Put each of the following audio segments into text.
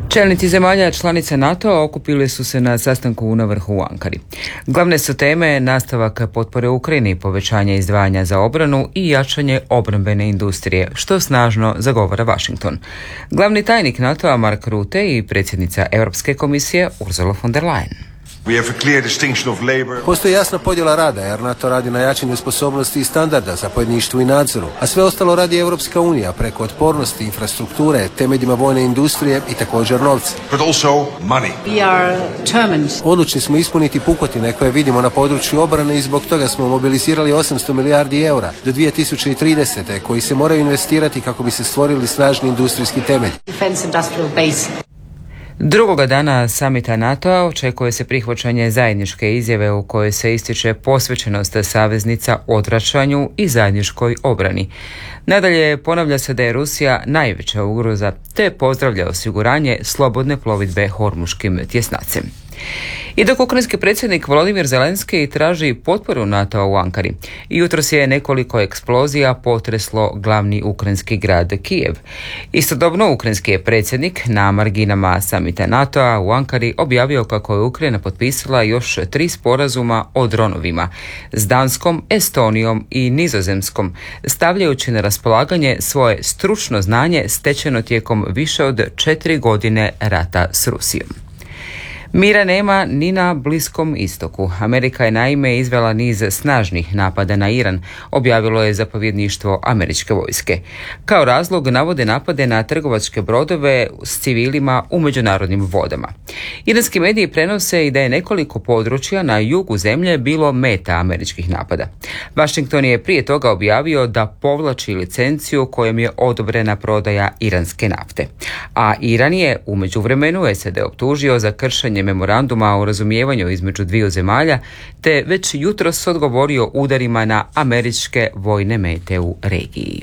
Čelnici zemalja članica NATO-a okupili su se na sastanku na vrhu u Ankari. Glavne su teme nastavak potpore Ukrajini, povećanje izdvajanja za obranu i jačanje obrambene industrije, što snažno zagovara Washington. Glavni tajnik NATO-a Mark Rutte i predsjednica Europske komisije Ursula von der Leyen. Postoji jasna podjela rada, jer NATO radi na jačanju sposobnosti i standarda, zapovjedništvu i nadzoru, a sve ostalo radi Europska unija preko otpornosti, infrastrukture, temeljima vojne industrije i također novca. Odlučni smo ispuniti pukotine koje vidimo na području obrane i zbog toga smo mobilizirali 800 milijardi eura do 2030. koji se moraju investirati kako bi se stvorili snažni industrijski temelj. Drugoga dana samita NATO-a očekuje se prihvaćanje zajedničke izjave u kojoj se ističe posvećenost saveznica odvraćanju i zajedničkoj obrani. Nadalje, ponavlja se da je Rusija najveća ugroza, te pozdravlja osiguranje slobodne plovidbe Hormuškim tjesnacem. I dok ukrajinski predsjednik Volodymyr Zelenski traži potporu NATO-a u Ankari, jutros je nekoliko eksplozija potreslo glavni ukrajinski grad Kijev. Istodobno, ukrajinski je predsjednik na marginama samita NATO-a u Ankari objavio kako je Ukrajina potpisala još 3 sporazuma o dronovima s Danskom, Estonijom i Nizozemskom, stavljajući na raspolaganje svoje stručno znanje stečeno tijekom više od 4 godine rata s Rusijom. Mira nema ni na Bliskom istoku. Amerika je naime izvela niz snažnih napada na Iran, objavilo je zapovjedništvo američke vojske. Kao razlog navode napade na trgovačke brodove s civilima u međunarodnim vodama. Iranski mediji prenose i da je nekoliko područja na jugu zemlje bilo meta američkih napada. Washington je prije toga objavio da povlači licenciju kojom je odobrena prodaja iranske nafte. A Iran je u međuvremenu SAD optužio za kršenje memoranduma o razumijevanju između dviju zemalja, te već jutros odgovorio udarima na američke vojne mete u regiji.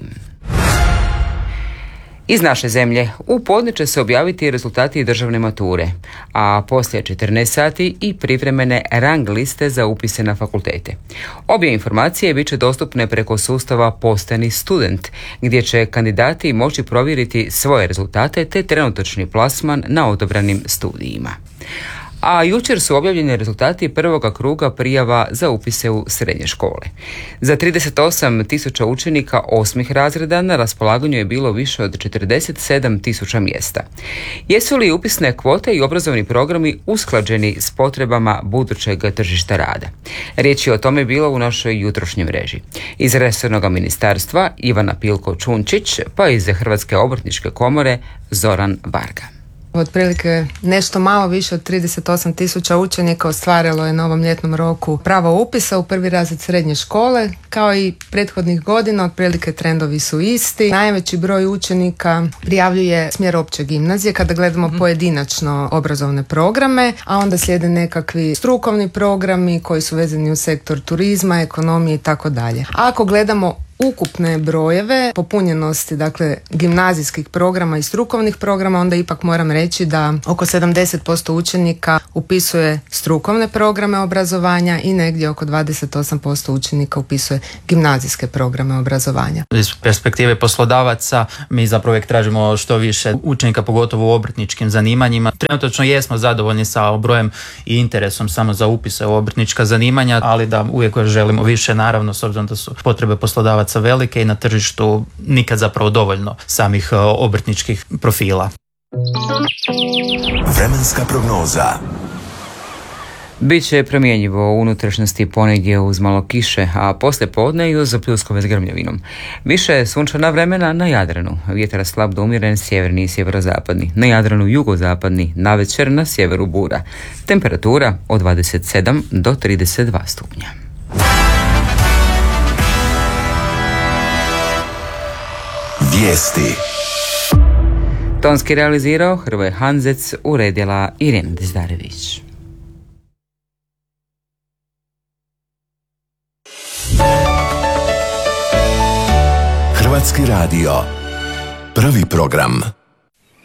Iz naše zemlje u podne će se objaviti rezultati državne mature, a poslije 14 sati i privremene rang liste za upise na fakultete. Obje informacije bit će dostupne preko sustava Postani student, gdje će kandidati moći provjeriti svoje rezultate te trenutačni plasman na odabranim studijima. A jučer su objavljeni rezultati prvoga kruga prijava za upise u srednje škole. Za 38.000 učenika 8. razreda na raspolaganju je bilo više od 47.000 mjesta. Jesu li upisne kvote i obrazovni programi usklađeni s potrebama budućeg tržišta rada? Riječ je o tome bilo u našoj jutrošnjoj mreži. Iz resornog ministarstva Ivana Pilko-Čunčić, pa iz Hrvatske obrtničke komore Zoran Varga. Otprilike nešto malo više od 38.000 učenika ostvarilo je na ovom ljetnom roku pravo upisa u prvi razred srednje škole. Kao i prethodnih godina, otprilike trendovi su isti. Najveći broj učenika prijavljuje smjer opće gimnazije kada gledamo pojedinačno obrazovne programe, a onda slijede nekakvi strukovni programi koji su vezani u sektor turizma, ekonomije i tako dalje. A ako gledamo ukupne brojeve popunjenosti, dakle gimnazijskih programa i strukovnih programa, onda ipak moram reći da oko 70% učenika upisuje strukovne programe obrazovanja i negdje oko 28% učenika upisuje gimnazijske programe obrazovanja. Iz perspektive poslodavaca mi zapravo uvijek tražimo što više učenika, pogotovo u obrtničkim zanimanjima. Trenutno jesmo zadovoljni sa brojem i interesom samo za upise u obrtnička zanimanja, ali da uvijek želimo više, naravno, s obzirom da su potrebe poslodavaca velike i na tržištu nikad zapravo dovoljno samih obrtničkih profila. Vremenska prognoza. Biće promjenjivo u unutrašnjosti ponegdje uz malo kiše, a poslije podne i uz pljuskove s grmljavinom. Više sunčana vremena na Jadranu. Vjetar slab do umjeren, sjeverni i sjeverozapadni. Na Jadranu jugozapadni, navečer na sjeveru bura. Temperatura od 27 do 32 stupnja. Vijesti. Tonski realizirao Hrvoje Hanzec, uredila Irena Dezdarević. Hrvatski radio. Prvi program.